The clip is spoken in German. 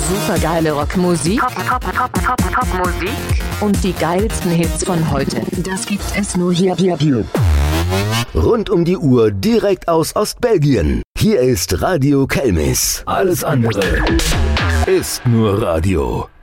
Supergeile Rockmusik. Top-Musik. Und die geilsten Hits von heute. Das gibt es nur hier. Rund um die Uhr direkt aus Ostbelgien. Hier ist Radio Kelmis. Alles andere ist nur Radio.